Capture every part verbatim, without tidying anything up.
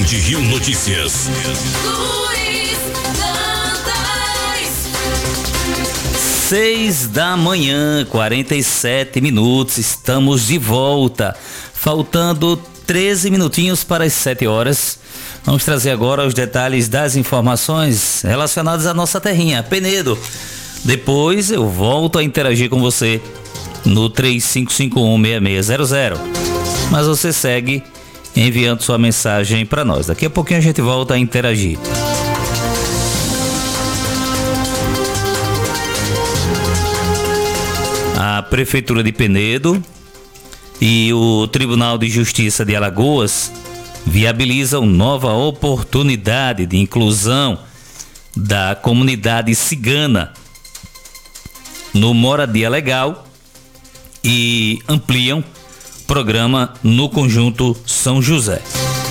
Rio Notícias. Seis da manhã, quarenta e sete minutos, estamos de volta, faltando treze minutinhos para as sete horas. Vamos trazer agora os detalhes das informações relacionadas à nossa terrinha, Penedo. Depois eu volto a interagir com você no três cinco cinco um, seis seis zero zero. Mas você segue enviando sua mensagem para nós. Daqui a pouquinho a gente volta a interagir. A Prefeitura de Penedo e o Tribunal de Justiça de Alagoas viabilizam nova oportunidade de inclusão da comunidade cigana no Moradia Legal e ampliam programa no Conjunto São José.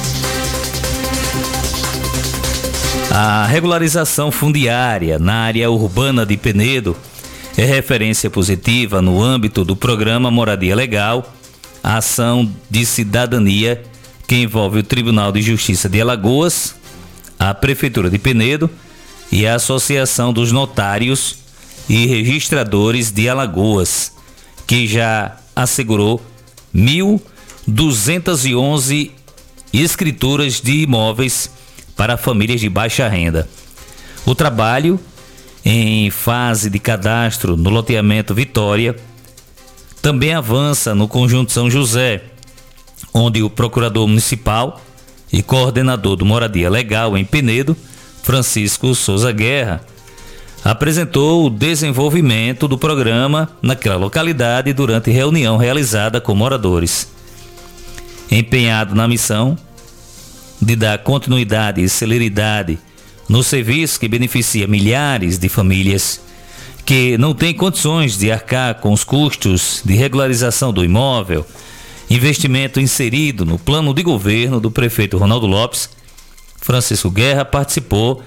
A regularização fundiária na área urbana de Penedo é referência positiva no âmbito do programa Moradia Legal, a ação de cidadania que envolve o Tribunal de Justiça de Alagoas, a Prefeitura de Penedo e a Associação dos Notários e Registradores de Alagoas, que já assegurou mil duzentas e onze escrituras de imóveis para famílias de baixa renda. O trabalho, em fase de cadastro no loteamento Vitória, também avança no Conjunto São José, onde o procurador municipal e coordenador do Moradia Legal em Penedo, Francisco Souza Guerra, apresentou o desenvolvimento do programa naquela localidade durante reunião realizada com moradores. Empenhado na missão de dar continuidade e celeridade no serviço que beneficia milhares de famílias que não têm condições de arcar com os custos de regularização do imóvel, investimento inserido no plano de governo do prefeito Ronaldo Lopes, Francisco Guerra participou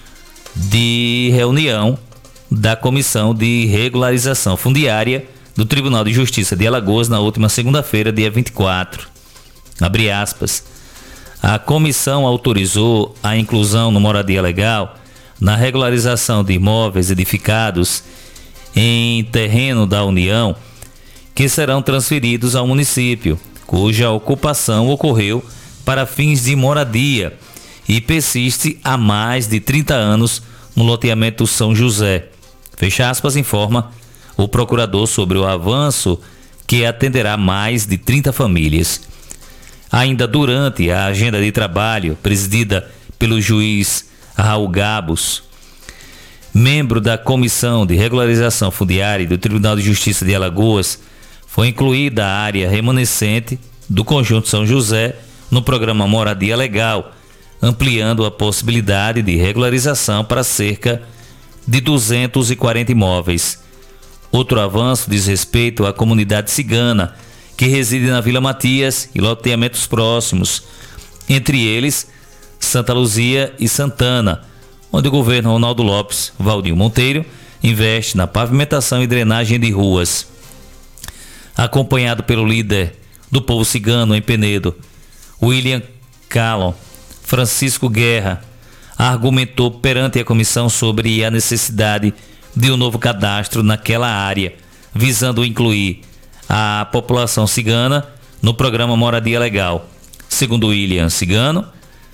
de reunião da Comissão de Regularização Fundiária do Tribunal de Justiça de Alagoas na última segunda-feira, dia vinte e quatro. Abre aspas. A comissão autorizou a inclusão no Moradia Legal na regularização de imóveis edificados em terreno da União que serão transferidos ao município, cuja ocupação ocorreu para fins de moradia e persiste há mais de trinta anos no loteamento São José. Fecha aspas, informa o procurador sobre o avanço que atenderá mais de trinta famílias. Ainda durante a agenda de trabalho presidida pelo juiz Raul Gabos, membro da Comissão de Regularização Fundiária do Tribunal de Justiça de Alagoas, foi incluída a área remanescente do Conjunto São José no programa Moradia Legal, ampliando a possibilidade de regularização para cerca de duzentos e quarenta imóveis. Outro avanço diz respeito à comunidade cigana, que reside na Vila Matias e loteamentos próximos, entre eles Santa Luzia e Santana, onde o governo Ronaldo Lopes, Valdir Monteiro, investe na pavimentação e drenagem de ruas. Acompanhado pelo líder do povo cigano em Penedo, William Callon, Francisco Guerra argumentou perante a comissão sobre a necessidade de um novo cadastro naquela área, visando incluir a população cigana no programa Moradia Legal. Segundo William Cigano,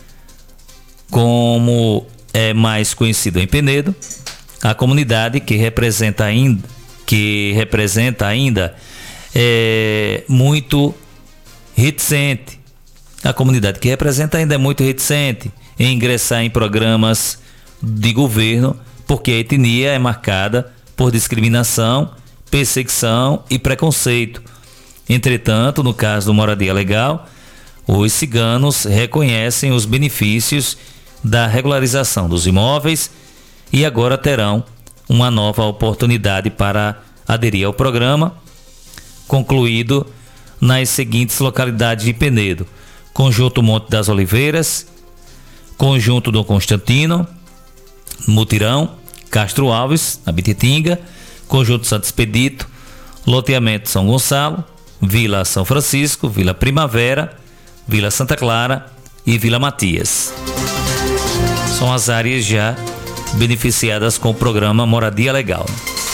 como é mais conhecido em Penedo, a comunidade que representa ainda, que representa ainda é muito reticente. A comunidade que representa ainda é muito reticente em ingressar em programas de governo, porque a etnia é marcada por discriminação, perseguição e preconceito. Entretanto, no caso do Moradia Legal, os ciganos reconhecem os benefícios da regularização dos imóveis e agora terão uma nova oportunidade para aderir ao programa, concluído nas seguintes localidades de Penedo: Conjunto Monte das Oliveiras, Conjunto do Constantino, Mutirão, Castro Alves, na Bititinga, Conjunto Santo Expedito, Loteamento São Gonçalo, Vila São Francisco, Vila Primavera, Vila Santa Clara, e Vila Matias. São as áreas já beneficiadas com o programa Moradia Legal.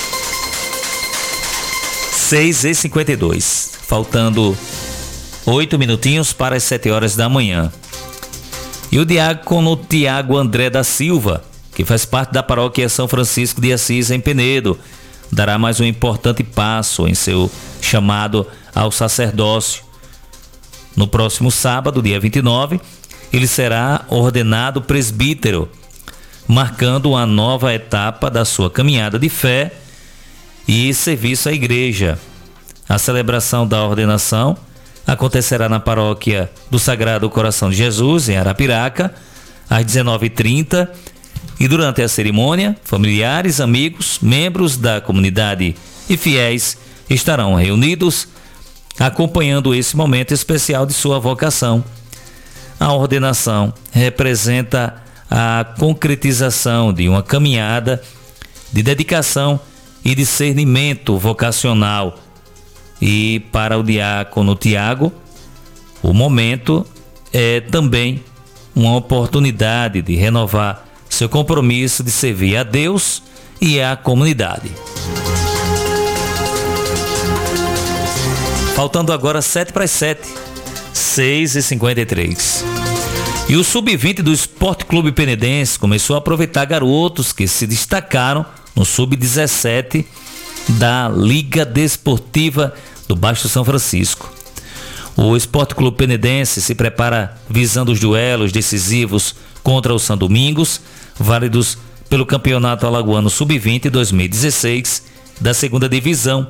seis e cinquenta e dois, faltando oito minutinhos para as sete horas da manhã. E o diácono Tiago André da Silva, que faz parte da paróquia São Francisco de Assis, em Penedo, dará mais um importante passo em seu chamado ao sacerdócio. No próximo sábado, dia vinte e nove, ele será ordenado presbítero, marcando uma nova etapa da sua caminhada de fé e serviço à igreja. A celebração da ordenação acontecerá na paróquia do Sagrado Coração de Jesus, em Arapiraca, às dezenove e trinta, e durante a cerimônia, familiares, amigos, membros da comunidade e fiéis estarão reunidos, acompanhando esse momento especial de sua vocação. A ordenação representa a concretização de uma caminhada de dedicação e discernimento vocacional. E para o diácono Tiago, o momento é também uma oportunidade de renovar seu compromisso de servir a Deus e à comunidade. Faltando agora sete para as sete, seis e cinquenta e três. E o sub vinte do Esporte Clube Penedense começou a aproveitar garotos que se destacaram no sub dezessete da Liga Desportiva do Baixo São Francisco. O Esporte Clube Penedense se prepara visando os duelos decisivos contra o São Domingos, válidos pelo Campeonato Alagoano sub vinte dois mil e dezesseis da segunda divisão.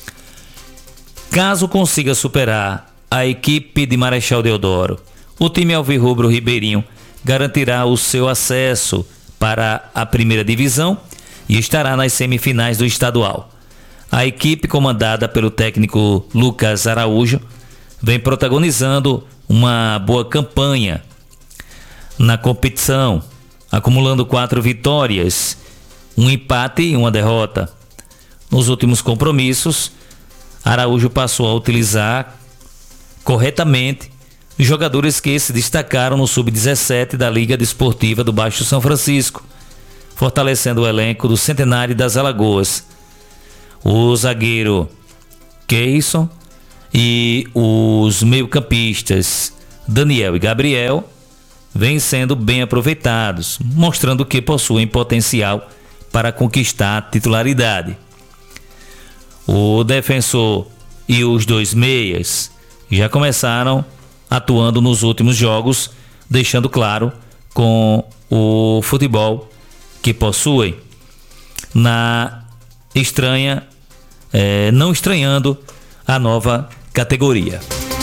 Caso consiga superar a equipe de Marechal Deodoro, o time alvirrubro ribeirinho garantirá o seu acesso para a primeira divisão e estará nas semifinais do estadual. A equipe, comandada pelo técnico Lucas Araújo, vem protagonizando uma boa campanha na competição, acumulando quatro vitórias, um empate e uma derrota. Nos últimos compromissos, Araújo passou a utilizar corretamente os jogadores que se destacaram no sub dezessete da Liga Desportiva do Baixo São Francisco, fortalecendo o elenco do Centenário das Alagoas. O zagueiro Keison e os meio-campistas Daniel e Gabriel vêm sendo bem aproveitados, mostrando que possuem potencial para conquistar a titularidade. O defensor e os dois meias já começaram atuando nos últimos jogos, deixando claro com o futebol que possuem, na estranha, é, não estranhando a nova categoria.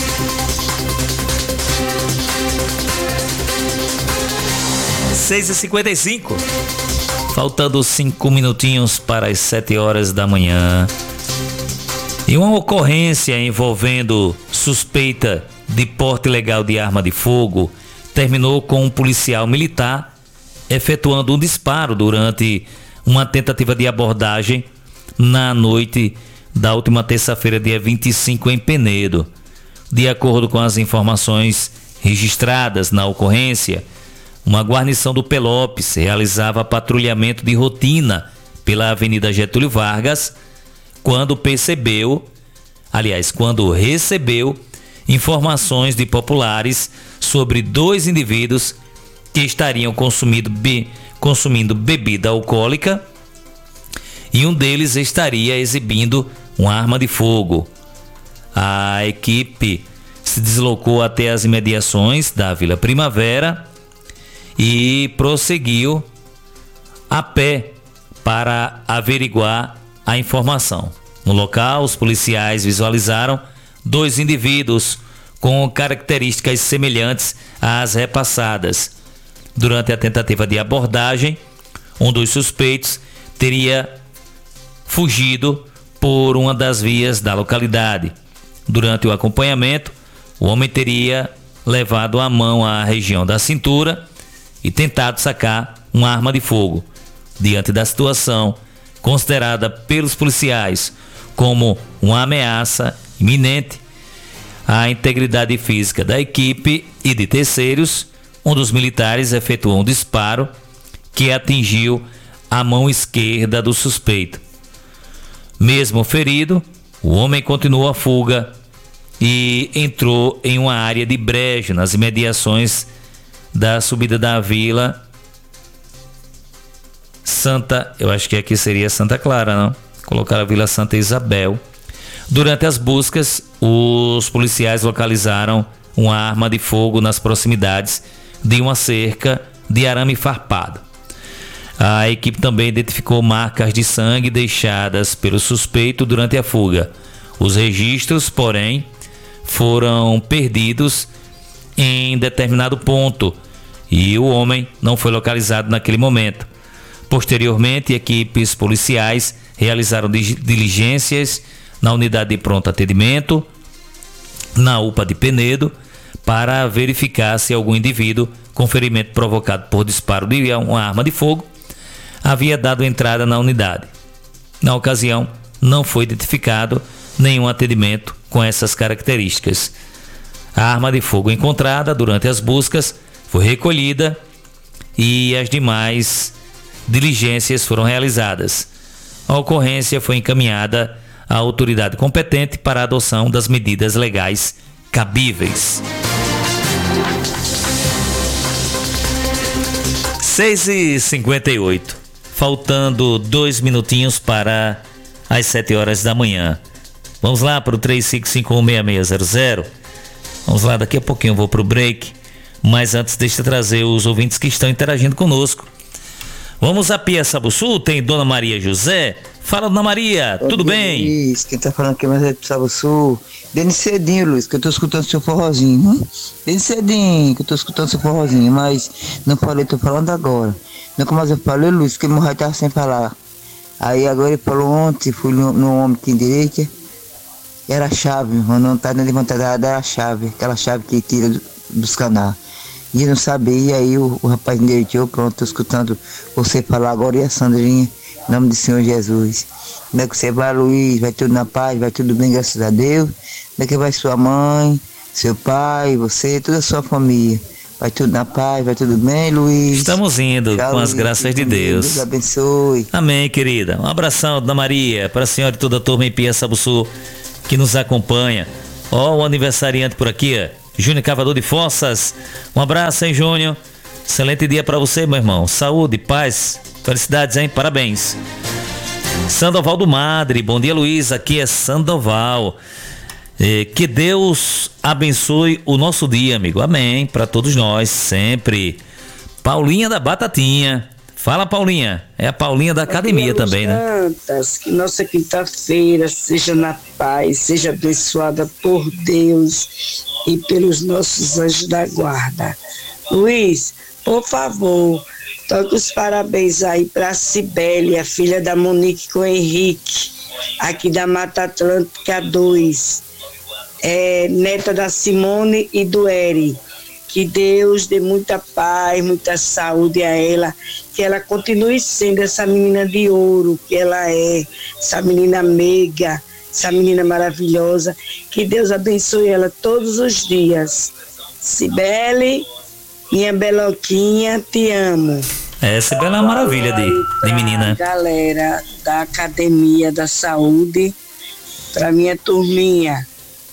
seis e cinquenta e cinco, faltando cinco minutinhos para as sete horas da manhã. E uma ocorrência envolvendo suspeita de porte ilegal de arma de fogo terminou com um policial militar efetuando um disparo durante uma tentativa de abordagem na noite da última terça-feira, dia vinte e cinco, em Penedo. De acordo com as informações registradas na ocorrência, uma guarnição do Pelopes realizava patrulhamento de rotina pela Avenida Getúlio Vargas quando percebeu, aliás, quando recebeu informações de populares sobre dois indivíduos que estariam consumindo, be, consumindo bebida alcoólica e um deles estaria exibindo uma arma de fogo. A equipe se deslocou até as imediações da Vila Primavera e prosseguiu a pé para averiguar a informação. No local, os policiais visualizaram dois indivíduos com características semelhantes às repassadas. Durante a tentativa de abordagem, um dos suspeitos teria fugido por uma das vias da localidade. Durante o acompanhamento, o homem teria levado a mão à região da cintura e tentado sacar uma arma de fogo. Diante da situação, considerada pelos policiais como uma ameaça iminente, a integridade física da equipe e de terceiros, um dos militares efetuou um disparo que atingiu a mão esquerda do suspeito. Mesmo ferido, o homem continuou a fuga e entrou em uma área de brejo nas imediações da subida da Vila Santa, eu acho que aqui seria Santa Clara, não? Colocaram a Vila Santa Isabel. Durante as buscas, os policiais localizaram uma arma de fogo nas proximidades de uma cerca de arame farpado. A equipe também identificou marcas de sangue deixadas pelo suspeito durante a fuga. Os registros, porém, foram perdidos em determinado ponto e o homem não foi localizado naquele momento. Posteriormente, equipes policiais realizaram diligências na unidade de pronto atendimento, na U P A de Penedo, para verificar se algum indivíduo com ferimento provocado por disparo de uma arma de fogo havia dado entrada na unidade. Na ocasião, não foi identificado nenhum atendimento com essas características. A arma de fogo encontrada durante as buscas foi recolhida e as demais diligências foram realizadas. A ocorrência foi encaminhada à autoridade competente para a adoção das medidas legais cabíveis. seis e cinquenta e oito, faltando dois minutinhos para as sete horas da manhã. Vamos lá para o três cinco cinco um, seis seis zero zero. Vamos lá, daqui a pouquinho eu vou para o break, mas antes deixa eu trazer os ouvintes que estão interagindo conosco. Vamos a Piaçabuçu, tem Dona Maria José. Fala, Dona Maria, tudo bem? Luiz, quem tá falando aqui mais é Piaçabuçu. Desde cedinho, Luiz, que eu tô escutando seu forrozinho, hein? Desde cedinho que eu tô escutando seu forrozinho, mas não falei, tô falando agora. Nunca mais eu falei, Luiz, que meu pai tava sem falar. Aí agora ele falou ontem, fui no, no homem que direita, era a chave, mas não tá levantado, era a chave, aquela chave que tira do, dos canais. E eu não sabia, e aí o, o rapaz endireitou, pronto, tô escutando você falar agora, e a Sandrinha, em nome do Senhor Jesus. Como é que você vai, Luiz? Vai tudo na paz, vai tudo bem, graças a Deus. Como é que vai sua mãe, seu pai, você, toda a sua família? Vai tudo na paz, vai tudo bem, Luiz? Estamos indo, Tchau, com as Luiz, graças de Deus. Deus abençoe. Amém, querida. Um abração, Dona Maria, para a senhora e toda a turma em Piaçabuçu que nos acompanha. Ó, o aniversariante por aqui, ó, Júnior Cavador de Fossas. Um abraço, hein, Júnior? Excelente dia para você, meu irmão. Saúde, paz, felicidades, hein? Parabéns. Sandoval do Madre, bom dia, Luiz. Aqui é Sandoval. Eh, que Deus abençoe o nosso dia, amigo. Amém. Para todos nós, sempre. Paulinha da Batatinha. Fala, Paulinha. É a Paulinha da academia também, né? Santas, que nossa quinta-feira seja na paz, seja abençoada por Deus e pelos nossos anjos da guarda. Luiz, por favor, toque os parabéns aí para a Cibele, a filha da Monique com o Henrique, aqui da Mata Atlântica dois, é, neta da Simone e do Eri. Que Deus dê muita paz, muita saúde a ela, que ela continue sendo essa menina de ouro que ela é, essa menina meiga, essa menina maravilhosa. Que Deus abençoe ela todos os dias. Cibele, minha beloquinha, te amo. É, Cibele é uma maravilha de, de menina. Galera da Academia da Saúde, para minha turminha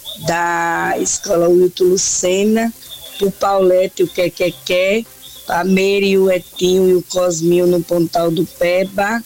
da Escola Wilton Lucena, o Paulete, o que quer quer, a Meire, o Etinho e o Cosminho no Pontal do Peba,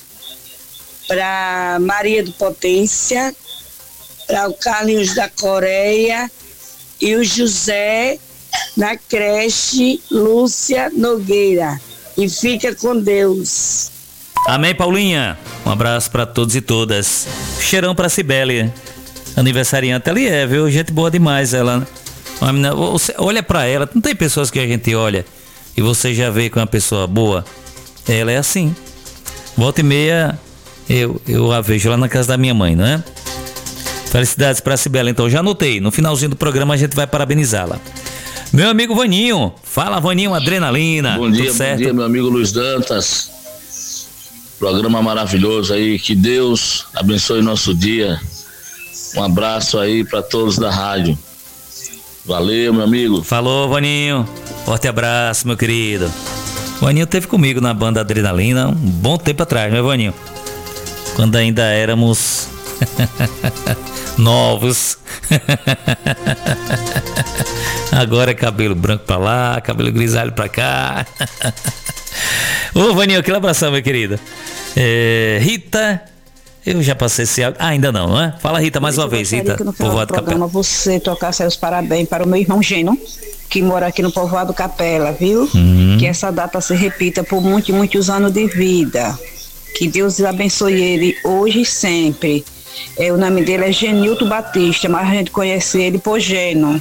para Maria do Potência, para o Carlinhos da Coreia e o José na creche Lúcia Nogueira. E fica com Deus. Amém, Paulinha. Um abraço para todos e todas. Cheirão para Cibele, aniversariante ali é, viu? Gente boa demais ela. Uma menina, você olha pra ela, não tem pessoas que a gente olha e você já vê que é uma pessoa boa. Ela é assim. Volta e meia eu, eu a vejo lá na casa da minha mãe, não é? Felicidades pra Cibele, então já anotei. No finalzinho do programa a gente vai parabenizá-la. Meu amigo Vaninho, fala Vaninho, adrenalina. Bom dia, tudo certo? Bom dia, meu amigo Luiz Dantas. Programa maravilhoso aí, que Deus abençoe nosso dia. Um abraço aí pra todos da rádio. Valeu, meu amigo. Falou, Vaninho. Forte abraço, meu querido. O Vaninho esteve comigo na banda Adrenalina um bom tempo atrás, né, Vaninho? Quando ainda éramos novos. Agora é cabelo branco pra lá, cabelo grisalho pra cá. Ô, Vaninho, aquele abração, meu querido. É, Rita, eu já passei esse áudio. Ah, ainda não, não é? Fala, Rita, mais uma vez, Rita. Que no final do programa você tocasse os parabéns para o meu irmão Geno, que mora aqui no Povoado Capela, viu? Uhum. Que essa data se repita por muitos, muitos anos de vida. Que Deus abençoe ele hoje e sempre. É, o nome dele é Genilton Batista, mas a gente conhece ele por Geno.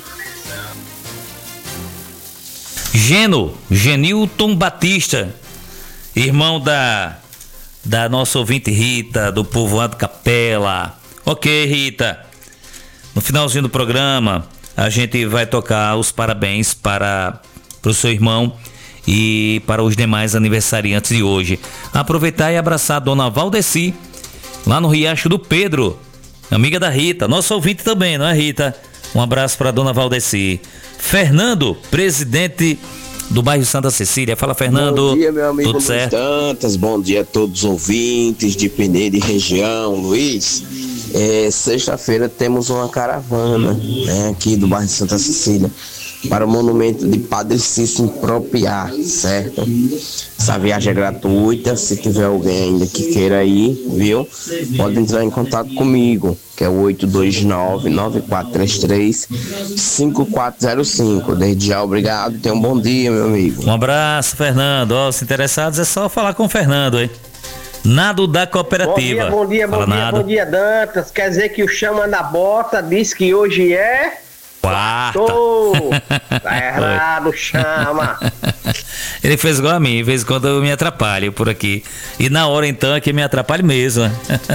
Geno, Genilton Batista, irmão da, da nossa ouvinte Rita, do Povoado Capela. Ok, Rita. No finalzinho do programa, a gente vai tocar os parabéns para, para o seu irmão e para os demais aniversariantes de hoje. Aproveitar e abraçar a dona Valdeci, lá no Riacho do Pedro, amiga da Rita, nossa ouvinte também, não é, Rita? Um abraço para a dona Valdeci. Fernando, presidente do bairro Santa Cecília. Fala, Fernando. Bom dia, meu amigo Tudo Luiz certo? Dantas. Bom dia a todos os ouvintes de Peneira e região. Luiz, é, sexta-feira temos uma caravana, né, aqui do bairro Santa Cecília para o monumento de Padre Cícero Impropriar, certo? Essa viagem é gratuita. Se tiver alguém ainda que queira ir, viu? Pode entrar em contato comigo, que é o oito dois nove, nove quatro três três, cinco quatro zero cinco. Desde já, obrigado. Tenha um bom dia, meu amigo. Um abraço, Fernando. Ó, os interessados é só falar com o Fernando, hein? Nado da Cooperativa. Bom dia, bom dia, bom dia, bom dia, Dantas. Quer dizer que o Chama na Bota diz que hoje é... Quarta. Tá errado, Chama. Ele fez igual a mim, de vez em quando eu me atrapalho por aqui. E na hora então é que me atrapalho mesmo.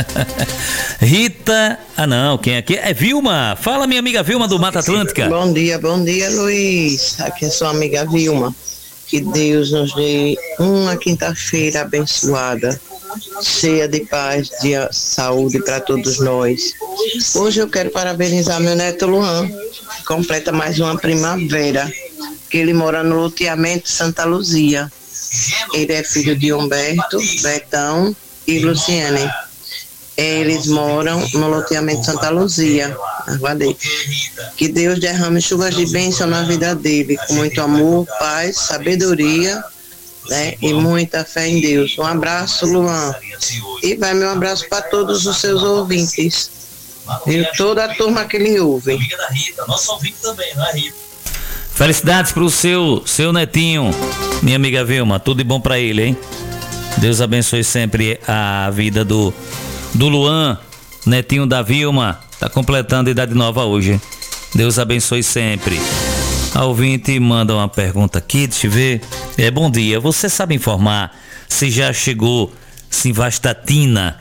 Rita, ah não, quem é aqui? É Vilma. Fala, minha amiga Vilma do Mata Atlântica. Bom dia, bom dia, Luiz. Aqui é sua amiga Vilma. Que Deus nos dê uma quinta-feira abençoada, cheia de paz, de saúde para todos nós. Hoje eu quero parabenizar meu neto Luan, que completa mais uma primavera, que ele mora no loteamento Santa Luzia. Ele é filho de Humberto, Betão e Luciene. Eles moram no loteamento Santa Luzia. Aguardei. Que Deus derrame chuvas de bênção na vida dele, com muito amor, paz, sabedoria, né, e muita fé em Deus. Um abraço, Luan. E vai meu abraço para todos os seus ouvintes. E toda a turma que ele ouve. Felicidades pro seu, seu netinho, minha amiga Vilma. Tudo de bom pra ele, hein? Deus abençoe sempre a vida do, do Luan, netinho da Vilma. Tá completando idade nova hoje. Deus abençoe sempre. A ouvinte manda uma pergunta aqui, deixa eu ver. É, bom dia, você sabe informar se já chegou Simvastatina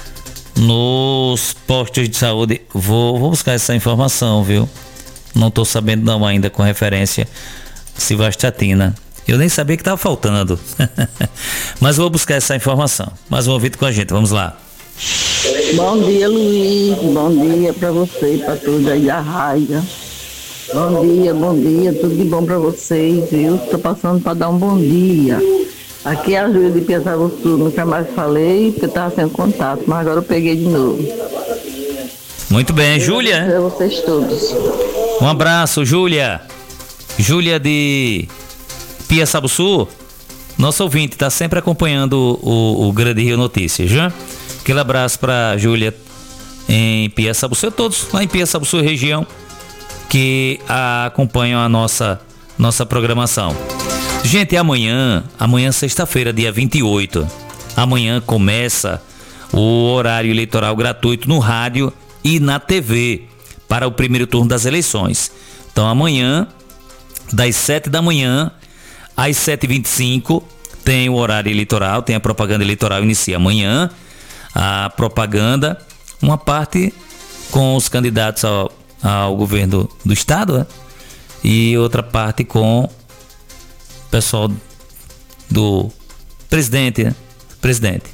nos postos de saúde? Vou, vou buscar essa informação, viu? Não tô sabendo não ainda com referência Simvastatina. Eu nem sabia que tava faltando. Mas vou buscar essa informação. Mais um ouvinte com a gente, vamos lá. Bom dia, Luiz. Bom dia pra você e pra todos aí da rádio. Bom dia, bom dia. Tudo de bom pra vocês, viu? Tô passando pra dar um bom dia. Aqui é a Júlia de Piaçabuçu. Nunca mais falei porque eu tava sem contato, mas agora eu peguei de novo. Muito bem, Júlia. Pra vocês todos. Um abraço, Júlia. Júlia de Piaçabuçu. Nosso ouvinte tá sempre acompanhando o, o Grande Rio Notícias, já? Aquele abraço para Júlia em Piaçabuçu, todos lá em Piaçabuçu região que acompanham a nossa, nossa programação. Gente, amanhã, amanhã sexta-feira, dia vinte e oito, amanhã começa o horário eleitoral gratuito no rádio e na T V para o primeiro turno das eleições. Então amanhã, das sete da manhã às sete e vinte e cinco, tem o horário eleitoral, tem a propaganda eleitoral, inicia amanhã. A propaganda, uma parte com os candidatos ao, ao governo do estado, né? E outra parte com o pessoal do presidente, né? Presidente.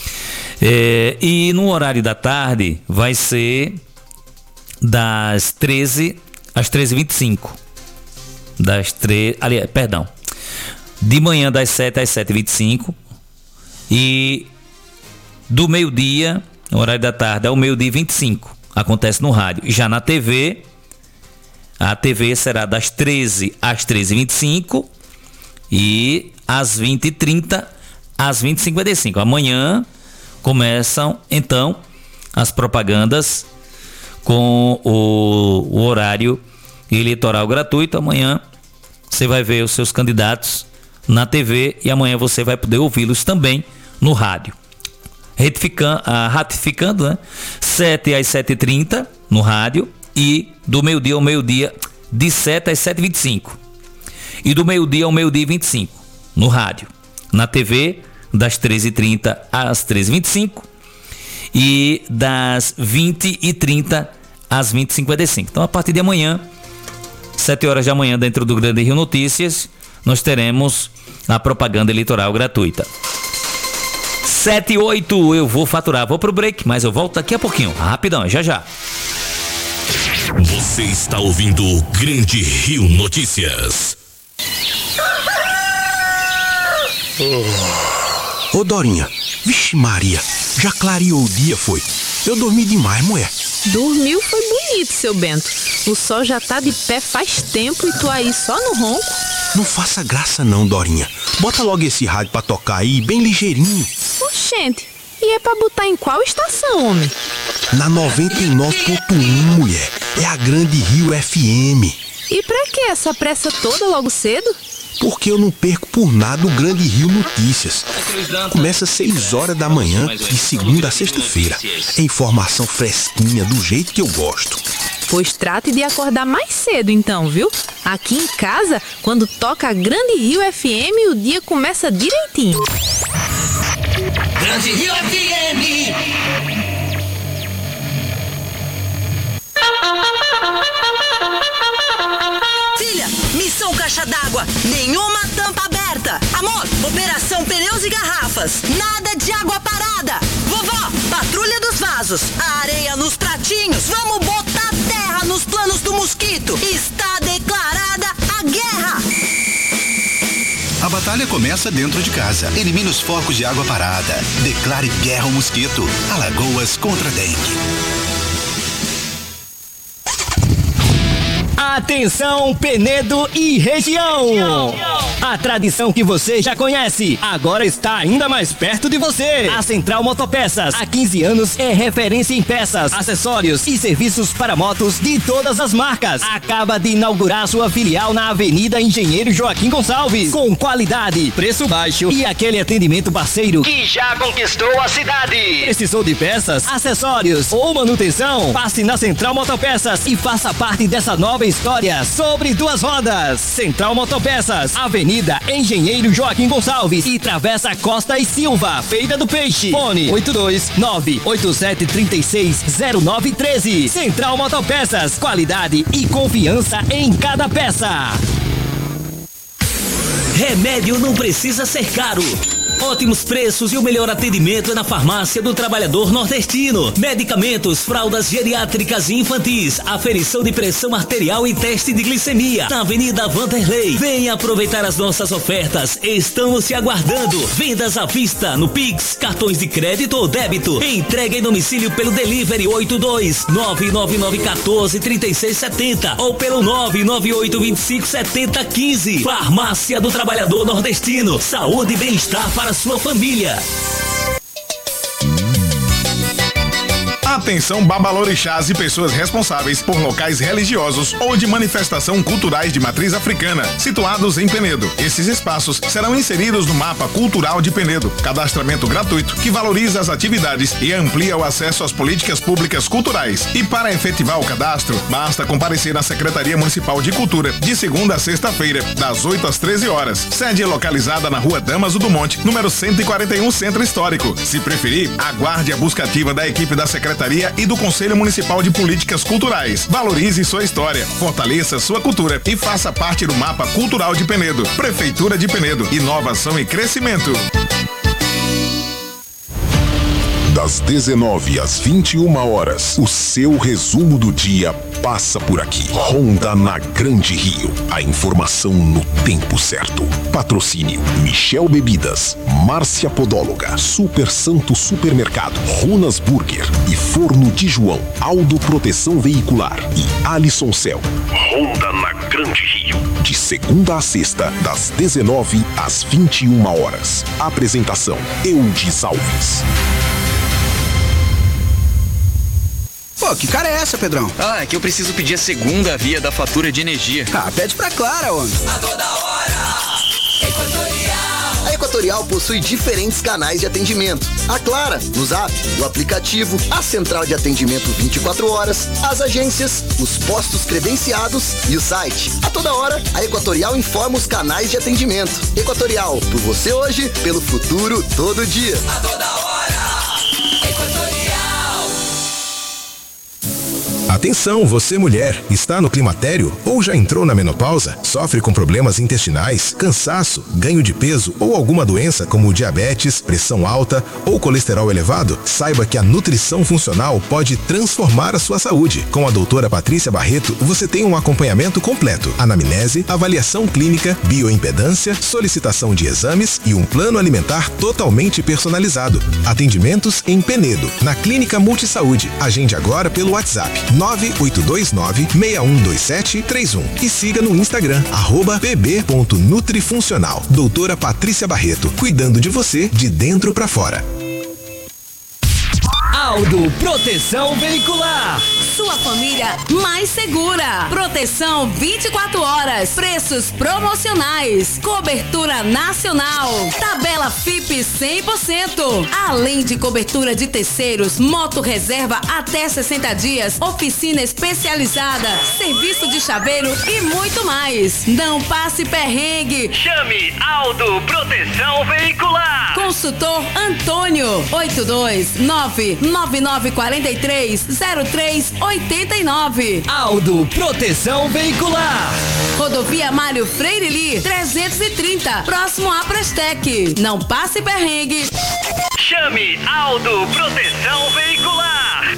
É, e no horário da tarde vai ser das treze às treze e vinte e cinco. das três, aliás, perdão, de manhã das sete às sete e vinte e cinco e do meio-dia, no horário da tarde, ao meio-dia e vinte e cinco. Acontece no rádio. Já na T V, a T V será das treze às treze e vinte e cinco e às vinte e trinta às vinte e cinquenta e cinco. Amanhã começam, então, as propagandas com o, o horário eleitoral gratuito. Amanhã você vai ver os seus candidatos na T V e amanhã você vai poder ouvi-los também no rádio. Retificando, ah, ratificando, né? sete às sete e trinta no rádio e do meio-dia ao meio-dia, de sete às sete e vinte e cinco. E do meio-dia ao meio-dia e vinte e cinco no rádio. Na T V, das treze e trinta às treze e vinte e cinco e das vinte e trinta às vinte e cinquenta e cinco. Então, a partir de amanhã, sete horas da manhã, dentro do Grande Rio Notícias, nós teremos a propaganda eleitoral gratuita. sete e oito, eu vou faturar, vou pro break, mas eu volto daqui a pouquinho, rapidão, já já. Você está ouvindo o Grande Rio Notícias. Ô oh, Dorinha, vixe Maria, já clareou o dia, foi? Eu dormi demais, mulher. Dormiu foi bonito, seu Bento. O sol já tá de pé faz tempo e tu aí só no ronco. Não faça graça não, Dorinha. Bota logo esse rádio pra tocar aí, bem ligeirinho. Oxente, e é pra botar em qual estação, homem? Na noventa e nove ponto um, mulher. É a Grande Rio F M. E pra que essa pressa toda logo cedo? Porque eu não perco por nada o Grande Rio Notícias. Começa às seis horas da manhã, de segunda a sexta-feira. É informação fresquinha, do jeito que eu gosto. Pois trate de acordar mais cedo então, viu? Aqui em casa, quando toca a Grande Rio F M, o dia começa direitinho. Grande Rio F M. Filha, missão caixa d'água, nenhuma tampa aberta. Amor, operação pneus e garrafas, nada de água parada. Vovó, patrulha dos vasos, areia nos pratinhos, vamos botar terra nos planos do mosquito. Está declarada a guerra. A batalha começa dentro de casa. Elimine os focos de água parada. Declare guerra ao mosquito. Alagoas contra a dengue. Atenção, Penedo e região! A tradição que você já conhece, agora está ainda mais perto de você. A Central Motopeças, há quinze anos, é referência em peças, acessórios e serviços para motos de todas as marcas. Acaba de inaugurar sua filial na Avenida Engenheiro Joaquim Gonçalves, com qualidade, preço baixo e aquele atendimento parceiro que já conquistou a cidade. Precisou de peças, acessórios ou manutenção? Passe na Central Motopeças e faça parte dessa nova história sobre duas rodas. Central Motopeças, Avenida Engenheiro Joaquim Gonçalves e Travessa Costa e Silva, Feira do Peixe. Fone oito dois nove oito sete três seis zero nove um três. Central Motopeças, qualidade e confiança em cada peça. Remédio não precisa ser caro. Ótimos preços e o melhor atendimento é na Farmácia do Trabalhador Nordestino. Medicamentos, fraldas geriátricas e infantis, aferição de pressão arterial e teste de glicemia. Na Avenida Vanderlei. Venha aproveitar as nossas ofertas. Estamos te aguardando. Vendas à vista no Pix, cartões de crédito ou débito. Entrega em domicílio pelo Delivery oito dois nove nove nove um quatro três seis sete zero ou pelo nove nove oito dois cinco sete zero um cinco. Farmácia do Trabalhador Nordestino. Saúde e bem-estar para sua família. Atenção babalorixás e pessoas responsáveis por locais religiosos ou de manifestação culturais de matriz africana, situados em Penedo. Esses espaços serão inseridos no mapa cultural de Penedo. Cadastramento gratuito que valoriza as atividades e amplia o acesso às políticas públicas culturais. E para efetivar o cadastro, basta comparecer na Secretaria Municipal de Cultura de segunda a sexta-feira, das oito às treze horas. Sede localizada na Rua Damaso do Monte, número cento e quarenta e um, Centro Histórico. Se preferir, aguarde a busca ativa da equipe da Secretaria e do Conselho Municipal de Políticas Culturais. Valorize sua história, fortaleça sua cultura e faça parte do mapa cultural de Penedo. Prefeitura de Penedo, inovação e crescimento. Das dezenove às vinte e uma horas, o seu resumo do dia passa por aqui. Honda na Grande Rio. A informação no tempo certo. Patrocínio Michel Bebidas, Márcia Podóloga, Super Santo Supermercado, Runas Burger e Forno de João, Aldo Proteção Veicular e Alisson Cel. Honda na Grande Rio. De segunda a sexta, das dezenove às vinte e uma horas. Apresentação Eudes Alves. Pô, que cara é essa, Pedrão? Ah, é que eu preciso pedir a segunda via da fatura de energia. Ah, pede pra Clara, homem. A toda hora, Equatorial. A Equatorial possui diferentes canais de atendimento. A Clara, no Zap, o aplicativo, a central de atendimento vinte e quatro horas, as agências, os postos credenciados e o site. A toda hora, a Equatorial informa os canais de atendimento. Equatorial, por você hoje, pelo futuro, todo dia. A toda hora, Equatorial. Atenção, você mulher, está no climatério ou já entrou na menopausa? Sofre com problemas intestinais, cansaço, ganho de peso ou alguma doença como diabetes, pressão alta ou colesterol elevado? Saiba que a nutrição funcional pode transformar a sua saúde. Com a doutora Patrícia Barreto, você tem um acompanhamento completo: anamnese, avaliação clínica, bioimpedância, solicitação de exames e um plano alimentar totalmente personalizado. Atendimentos em Penedo, na Clínica Multisaúde. Agende agora pelo WhatsApp nove oito dois nove, seis um dois sete três um e siga no Instagram, arroba pb.nutrifuncional. Doutora Patrícia Barreto, cuidando de você de dentro pra fora. Aldo Proteção Veicular. Sua família mais segura. Proteção vinte e quatro horas. Preços promocionais. Cobertura nacional. Tabela F I P cem por cento. Além de cobertura de terceiros, moto reserva até sessenta dias, oficina especializada, serviço de chaveiro e muito mais. Não passe perrengue. Chame Aldo Proteção Veicular. Consultor Antônio. oito dois nove nove nove quatro três zero três oito nove. Aldo Proteção Veicular. Rodovia Mário Freire Lee, trezentos e trinta, próximo à Prestec. Não passe perrengue. Chame Aldo Proteção Veicular.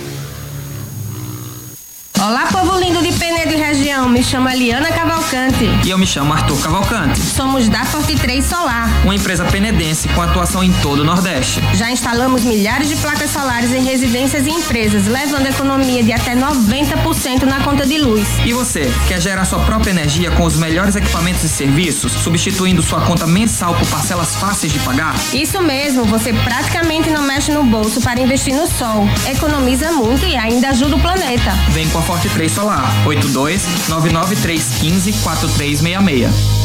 Olá, povo lindo de Penedo e região. Me chamo Eliana Cavalcante. E eu me chamo Arthur Cavalcante. Somos da Forte três Solar, uma empresa penedense com atuação em todo o Nordeste. Já instalamos milhares de placas solares em residências e empresas, levando economia de até noventa por cento na conta de luz. E você, quer gerar sua própria energia com os melhores equipamentos e serviços, substituindo sua conta mensal por parcelas fáceis de pagar? Isso mesmo, você praticamente não mexe no bolso para investir no sol. Economiza muito e ainda ajuda o planeta. Vem com a Forte três Solar, oito dois nove nove três um cinco quatro três seis seis.